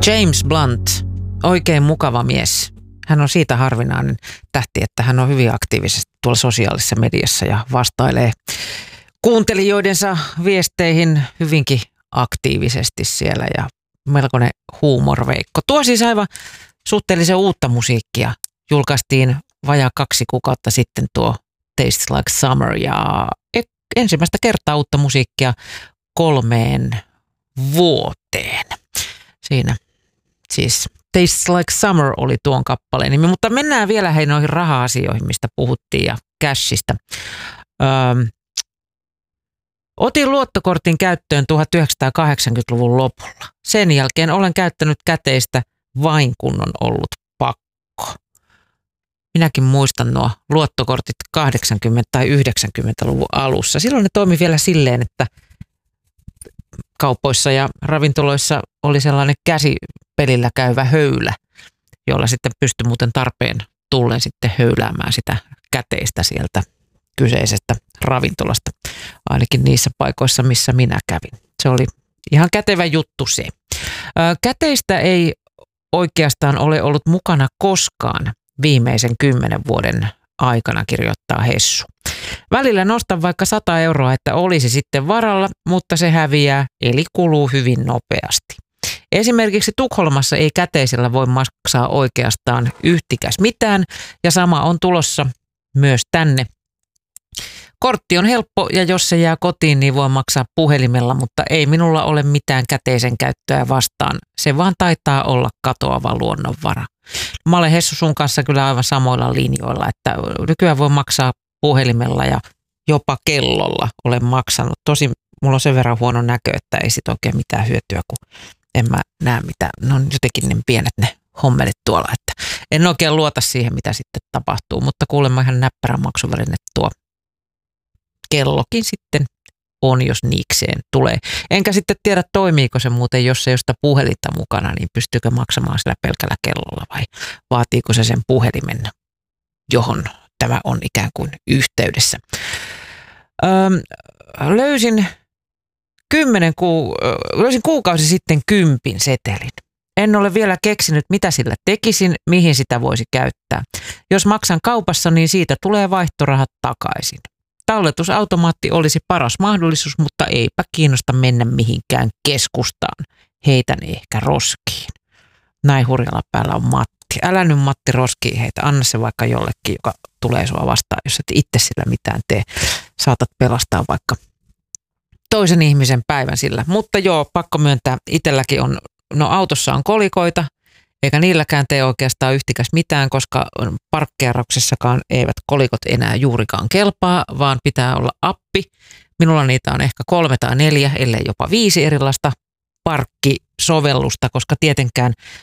James Blunt, oikein mukava mies. Hän on siitä harvinainen tähti, että hän on hyvin aktiivisesti tuolla sosiaalisessa mediassa ja vastailee kuuntelijoidensa viesteihin hyvinkin aktiivisesti siellä ja melkoinen huumorveikko. Tuo siis aivan suhteellisen uutta musiikkia. Julkaistiin vajaa 2 kuukautta sitten tuo Tastes Like Summer ja ensimmäistä kertaa uutta musiikkia 3 vuoteen. Siinä siis Tastes Like Summer oli tuon kappaleen nimi, mutta mennään vielä noihin raha-asioihin, mistä puhuttiin ja cashista. Otin luottokortin käyttöön 1980-luvun lopulla. Sen jälkeen olen käyttänyt käteistä vain kun on ollut pakko. Minäkin muistan nuo luottokortit 80- tai 90-luvun alussa. Silloin ne toimi vielä silleen, että kaupoissa ja ravintoloissa oli sellainen käsipelillä käyvä höylä, jolla sitten pystyi muuten tarpeen tullen sitten höyläämään sitä käteistä sieltä kyseisestä ravintolasta, ainakin niissä paikoissa, missä minä kävin. Se oli ihan kätevä juttu se. Käteistä ei oikeastaan ole ollut mukana koskaan viimeisen 10 vuoden aikana, kirjoittaa Hessu. Välillä nostan vaikka 100 euroa, että olisi sitten varalla, mutta se häviää, eli kuluu hyvin nopeasti. Esimerkiksi Tukholmassa ei käteisellä voi maksaa oikeastaan yhtikäs mitään, ja sama on tulossa myös tänne. Kortti on helppo, ja jos se jää kotiin, niin voi maksaa puhelimella, mutta ei minulla ole mitään käteisen käyttöä vastaan. Se vaan taitaa olla katoava luonnonvara. Mä olen Hessu sun kanssa kyllä aivan samoilla linjoilla, että nykyään voi maksaa puhelimella ja jopa kellolla olen maksanut. Tosin mulla on sen verran huono näkö, että ei sit oikein mitään hyötyä, kun en mä näe mitään. No on jotenkin ne pienet ne hommelit tuolla, että en oikein luota siihen, mitä sitten tapahtuu, mutta kuulemma ihan näppärä maksuväline tuo kellokin sitten on, jos niikseen tulee. Enkä sitten tiedä, toimiiko se muuten, jos ei ole sitä puhelinta mukana, niin pystyykö maksamaan sillä pelkällä kellolla vai vaatiiko se sen puhelimen, johon tämä on ikään kuin yhteydessä. Löysin kuukausi sitten 10 setelin. En ole vielä keksinyt, mitä sillä tekisin, mihin sitä voisi käyttää. Jos maksan kaupassa, niin siitä tulee vaihtorahat takaisin. Talletusautomaatti olisi paras mahdollisuus, mutta eipä kiinnosta mennä mihinkään keskustaan. Heitän ehkä roskiin. Näin hurjalla päällä on Matti. Älä nyt Matti roskiin heitä, anna se vaikka jollekin, joka tulee sua vastaan, jos et itse sillä mitään tee. Saatat pelastaa vaikka toisen ihmisen päivän sillä. Mutta joo, pakko myöntää, itselläkin on, no autossa on kolikoita, eikä niilläkään tee oikeastaan yhtikäs mitään, koska parkkeerauksessakaan eivät kolikot enää juurikaan kelpaa, vaan pitää olla appi. Minulla niitä on ehkä 3 tai 4, ellei jopa 5 erilaista parkkisovellusta, koska tietenkään